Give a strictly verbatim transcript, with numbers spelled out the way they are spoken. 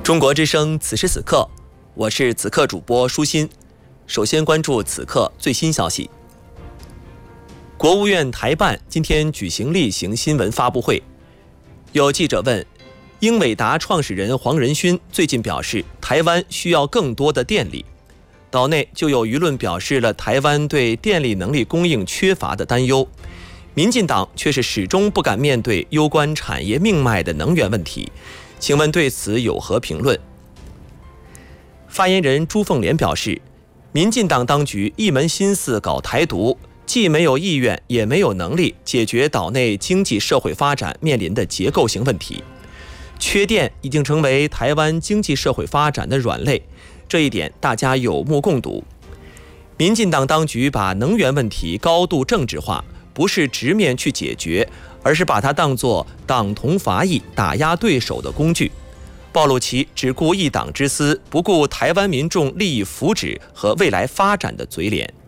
中国之声此时此刻，我是此刻主播舒心。首先关注此刻最新消息。国务院台办今天举行例行新闻发布会，有记者问，英伟达创始人黄仁勋最近表示台湾需要更多的电力，岛内就有舆论表示了台湾对电力能力供应缺乏的担忧。民进党却是始终不敢面对攸关产业命脉的能源问题，请问对此有何评论？发言人朱凤莲表示，民进党当局一门心思搞台独，既没有意愿也没有能力解决岛内经济社会发展面临的结构性问题。缺电已经成为台湾经济社会发展的软肋，这一点大家有目共睹。民进党当局把能源问题高度政治化，不是直面去解决，而是把它当作党同伐异、打压对手的工具，暴露其只顾一党之私，不顾台湾民众利益福祉和未来发展的嘴脸。